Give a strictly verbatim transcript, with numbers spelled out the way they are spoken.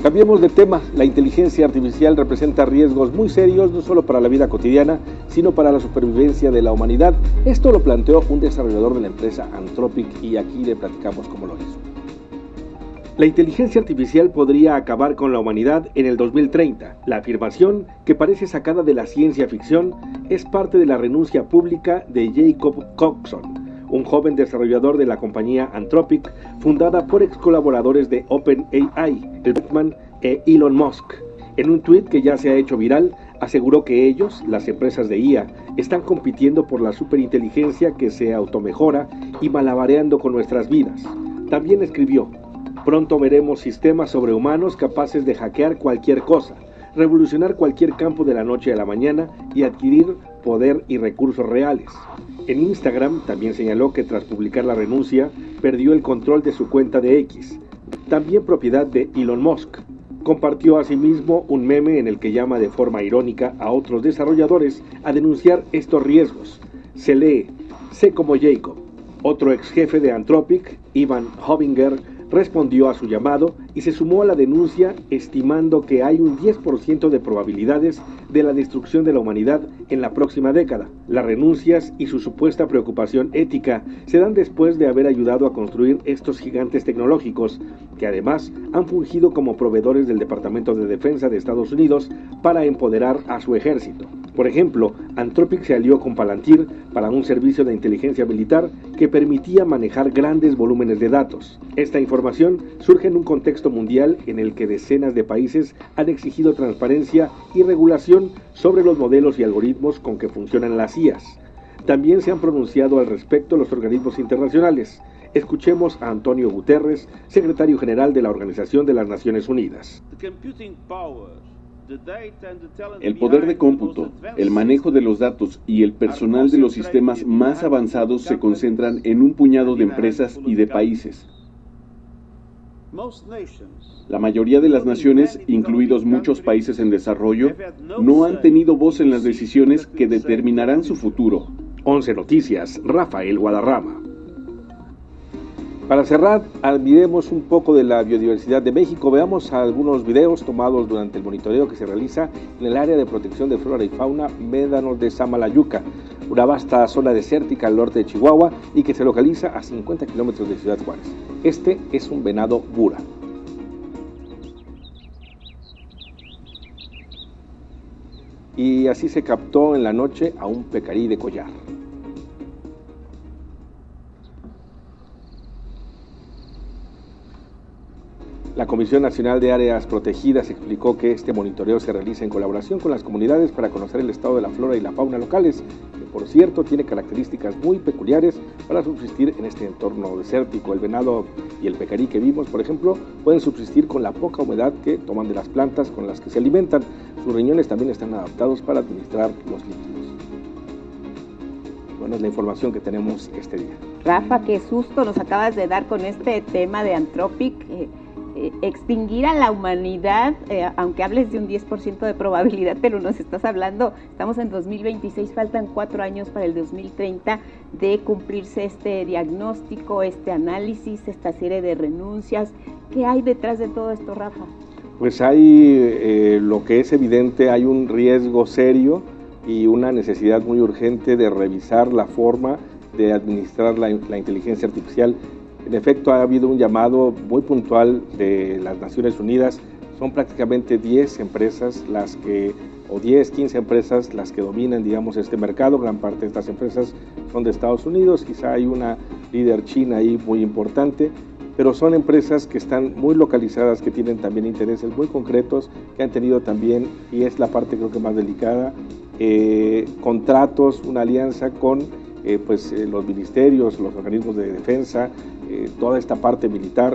Cambiemos de tema. La inteligencia artificial representa riesgos muy serios no solo para la vida cotidiana, sino para la supervivencia de la humanidad. Esto lo planteó un desarrollador de la empresa Anthropic y aquí le platicamos cómo lo hizo. La inteligencia artificial podría acabar con la humanidad en el dos mil treinta. La afirmación, que parece sacada de la ciencia ficción, es parte de la renuncia pública de Jacob Coxon, un joven desarrollador de la compañía Anthropic, fundada por ex colaboradores de OpenAI, el Batman e Elon Musk. En un tuit que ya se ha hecho viral, aseguró que ellos, las empresas de I A, están compitiendo por la superinteligencia que se automejora y malabareando con nuestras vidas. También escribió: pronto veremos sistemas sobrehumanos capaces de hackear cualquier cosa, revolucionar cualquier campo de la noche a la mañana y adquirir poder y recursos reales. En Instagram también señaló que tras publicar la renuncia, perdió el control de su cuenta de X, también propiedad de Elon Musk. Compartió asimismo un meme en el que llama de forma irónica a otros desarrolladores a denunciar estos riesgos. Se lee: sé como Jacob. Otro ex jefe de Anthropic, Ivan Hovinger, respondió a su llamado y se sumó a la denuncia, estimando que hay un diez por ciento de probabilidades de la destrucción de la humanidad en la próxima década. Las renuncias y su supuesta preocupación ética se dan después de haber ayudado a construir estos gigantes tecnológicos, que además han fungido como proveedores del Departamento de Defensa de Estados Unidos para empoderar a su ejército. Por ejemplo, Anthropic se alió con Palantir para un servicio de inteligencia militar que permitía manejar grandes volúmenes de datos. Esta información surge en un contexto mundial en el que decenas de países han exigido transparencia y regulación sobre los modelos y algoritmos con que funcionan las I As. También se han pronunciado al respecto los organismos internacionales. Escuchemos a Antonio Guterres, secretario general de la Organización de las Naciones Unidas. El poder de cómputo, el manejo de los datos y el personal de los sistemas más avanzados se concentran en un puñado de empresas y de países. La mayoría de las naciones, incluidos muchos países en desarrollo, no han tenido voz en las decisiones que determinarán su futuro. once Noticias, Rafael Guadarrama. Para cerrar, admiremos un poco de la biodiversidad de México. Veamos algunos videos tomados durante el monitoreo que se realiza en el área de protección de flora y fauna Médanos de Samalayuca, una vasta zona desértica al norte de Chihuahua y que se localiza a cincuenta kilómetros de Ciudad Juárez. Este es un venado bura. Y así se captó en la noche a un pecarí de collar. La Comisión Nacional de Áreas Protegidas explicó que este monitoreo se realiza en colaboración con las comunidades para conocer el estado de la flora y la fauna locales, que por cierto tiene características muy peculiares para subsistir en este entorno desértico. El venado y el pecarí que vimos, por ejemplo, pueden subsistir con la poca humedad que toman de las plantas con las que se alimentan. Sus riñones también están adaptados para administrar los líquidos. Bueno, es la información que tenemos este día. Rafa, qué susto nos acabas de dar con este tema de Anthropic. Eh, extinguir a la humanidad, eh, aunque hables de un diez por ciento de probabilidad, pero nos estás hablando, estamos en dos mil veintiséis, faltan cuatro años para el dos mil treinta de cumplirse este diagnóstico, este análisis, esta serie de renuncias. ¿Qué hay detrás de todo esto, Rafa? Pues hay, eh, lo que es evidente, hay un riesgo serio y una necesidad muy urgente de revisar la forma de administrar la, la inteligencia artificial. En efecto, ha habido un llamado muy puntual de las Naciones Unidas. Son prácticamente diez empresas las que, o diez, quince empresas las que dominan, digamos, este mercado. Gran parte de estas empresas son de Estados Unidos, quizá hay una líder china ahí muy importante, pero son empresas que están muy localizadas, que tienen también intereses muy concretos, que han tenido también, y es la parte creo que más delicada, eh, contratos, una alianza con Eh, pues eh, los ministerios, los organismos de defensa, eh, toda esta parte militar